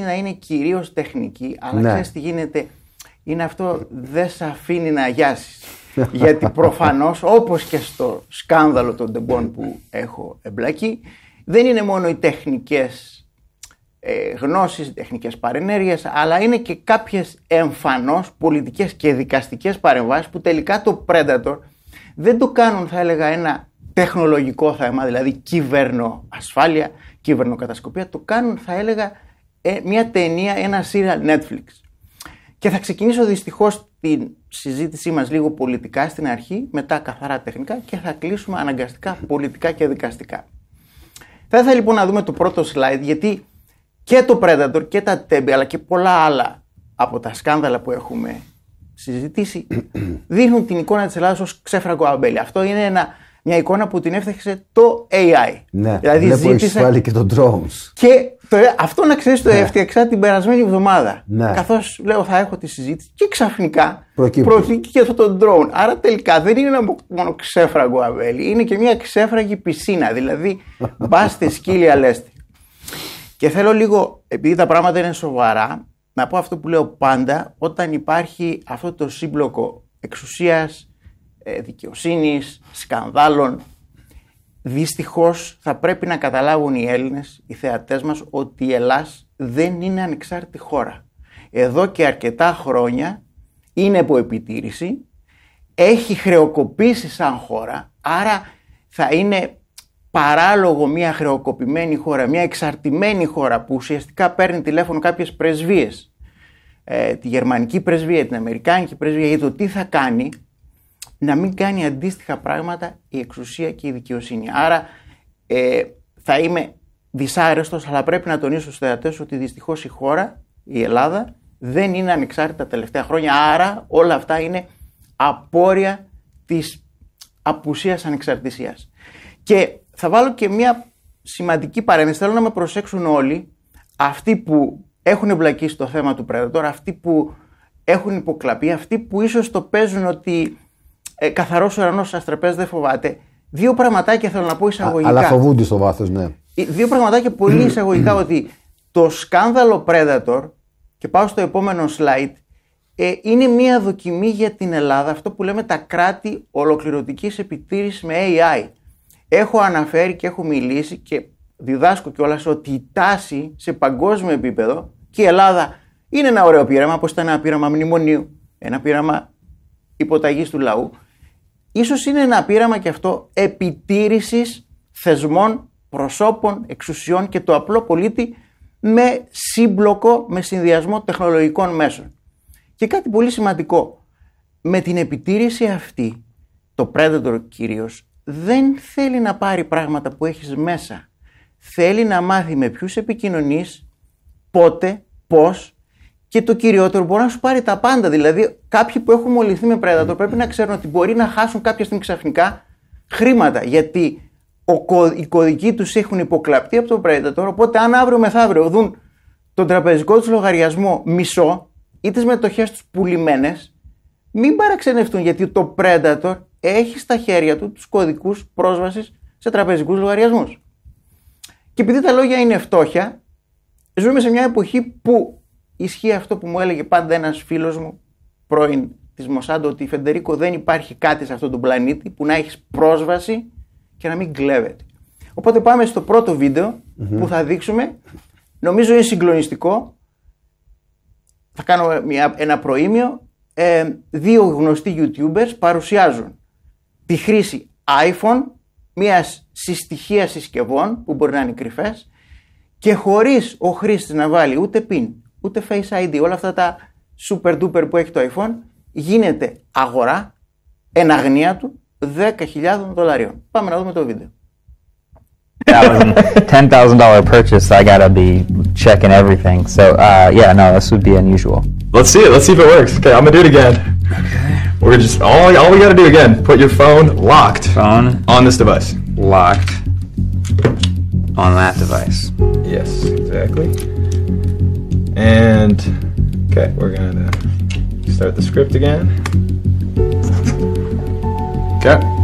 να είναι κυρίως τεχνική, αλλά ξέρεις τι γίνεται, είναι αυτό, δεν σε αφήνει να αγιάσεις. Γιατί προφανώς, όπως και στο σκάνδαλο των τεμπών που έχω εμπλακεί, δεν είναι μόνο οι τεχνικές γνώσεις, τεχνικές παρενέργειες, αλλά είναι και κάποιες εμφανώς πολιτικές και δικαστικές παρεμβάσεις που τελικά το Predator δεν το κάνουν, θα έλεγα, ένα τεχνολογικό θέμα, δηλαδή κυβερνοασφάλεια, κυβερνοκατασκοπία, το κάνουν, θα έλεγα, μια ταινία, ένα serial Netflix. Και θα ξεκινήσω δυστυχώς την συζήτησή μας λίγο πολιτικά στην αρχή, μετά καθαρά τεχνικά και θα κλείσουμε αναγκαστικά πολιτικά και δικαστικά. Θα ήθελα λοιπόν να δούμε το πρώτο slide, γιατί και το Predator και τα Tempe, αλλά και πολλά άλλα από τα σκάνδαλα που έχουμε συζητήσει, δείχνουν την εικόνα της Ελλάδας ως ξέφραγκο αμπέλι. Αυτό είναι μια εικόνα που την έφτιαξε το AI. Ναι, δηλαδή έχεις βάλει και το drones. Και αυτό να ξέρεις το έφτιαξα την περασμένη εβδομάδα. Ναι. Καθώς λέω θα έχω τη συζήτηση και ξαφνικά προκύπτει και αυτό το drone. Άρα τελικά δεν είναι ένα μόνο ξέφραγκο αμπέλι, είναι και μια ξέφραγη πισίνα. Δηλαδή μπάστε σκύλια λέστε. Και θέλω λίγο, επειδή τα πράγματα είναι σοβαρά, να πω αυτό που λέω πάντα, όταν υπάρχει αυτό το σύμπλοκο εξουσίας, δικαιοσύνης, σκανδάλων, δυστυχώς θα πρέπει να καταλάβουν οι Έλληνες, οι θεατές μας, ότι η Ελλάς δεν είναι ανεξάρτητη χώρα. Εδώ και αρκετά χρόνια είναι υπό επιτήρηση, έχει χρεοκοπήσει σαν χώρα, άρα θα είναι παράλογο μια χρεοκοπημένη χώρα, μια εξαρτημένη χώρα που ουσιαστικά παίρνει τηλέφωνο κάποιες πρεσβείες, τη γερμανική πρεσβεία, την αμερικάνικη πρεσβεία, για το τι θα κάνει, να μην κάνει αντίστοιχα πράγματα η εξουσία και η δικαιοσύνη. Άρα θα είμαι δυσάρεστος, αλλά πρέπει να τονίσω στους θεατές ότι δυστυχώς η χώρα, η Ελλάδα, δεν είναι ανεξάρτητα τα τελευταία χρόνια, άρα όλα αυτά είναι απόρρια της απουσίας ανεξαρτησίας. Και θα βάλω και μια σημαντική παρένθεση. Θέλω να με προσέξουν όλοι αυτοί που έχουν εμπλακεί στο θέμα του Predator, αυτοί που έχουν υποκλαπεί, αυτοί που ίσως το παίζουν ότι καθαρός ουρανός σας τραπέζι δεν φοβάται. Δύο πραγματάκια θέλω να πω εισαγωγικά. Αλλά φοβούνται στο βάθος, ναι. Δύο πραγματάκια πολύ εισαγωγικά, ότι το σκάνδαλο Predator, και πάω στο επόμενο slide, είναι μια δοκιμή για την Ελλάδα, αυτό που λέμε τα κράτη ολοκληρωτικής επιτήρησης με AI. Έχω αναφέρει και έχω μιλήσει και διδάσκω κιόλας ότι η τάση σε παγκόσμιο επίπεδο, και η Ελλάδα είναι ένα ωραίο πείραμα, όπως ήταν ένα πείραμα μνημονίου, ένα πείραμα υποταγής του λαού, ίσως είναι ένα πείραμα και αυτό επιτήρησης θεσμών, προσώπων, εξουσιών και το απλό πολίτη με σύμπλοκο, με συνδυασμό τεχνολογικών μέσων. Και κάτι πολύ σημαντικό, με την επιτήρηση αυτή, το Predator κυρίως, δεν θέλει να πάρει πράγματα που έχεις μέσα. Θέλει να μάθει με ποιους επικοινωνείς, πότε, πώς, και το κυριότερο, μπορεί να σου πάρει τα πάντα. Δηλαδή, κάποιοι που έχουν μολυνθεί με Predator πρέπει να ξέρουν ότι μπορεί να χάσουν κάποια στιγμή ξαφνικά χρήματα. Γιατί οι κωδικοί τους έχουν υποκλαπτεί από τον Predator. Οπότε, αν αύριο μεθαύριο δουν τον τραπεζικό τους λογαριασμό μισό ή τις μετοχές τους πουλημένες, μην παραξενευτούν, γιατί το Predator έχει στα χέρια του τους κωδικούς πρόσβασης σε τραπεζικούς λογαριασμούς. Και επειδή τα λόγια είναι φτώχεια, ζούμε σε μια εποχή που ισχύει αυτό που μου έλεγε πάντα ένας φίλος μου πρώην της Μοσάντο, ότι Φεντερίκο δεν υπάρχει κάτι σε αυτόν τον πλανήτη που να έχεις πρόσβαση και να μην κλέβεται. Οπότε πάμε στο πρώτο βίντεο που θα δείξουμε. Νομίζω είναι συγκλονιστικό. Θα κάνω ένα προήμιο. Δύο γνωστοί YouTubers παρουσιάζουν τη χρήση iPhone, μιας συστοιχίας συσκευών που μπορεί να είναι κρυφές, και χωρίς ο χρήστης να βάλει ούτε PIN, ούτε Face ID, όλα αυτά τα super duper που έχει το iPhone, γίνεται αγορά εν αγνία του $10,000. Πάμε να δούμε το βίντεο. $10,000 purchase, I gotta be checking everything. So, yeah, no, this would be unusual. Let's see it. Let's see if it works. Okay, I'm gonna do it again. Okay. We're just all we gotta do again. Put your phone locked. Phone on this device. Locked on that device. Yes, exactly. And okay, we're gonna start the script again. Okay.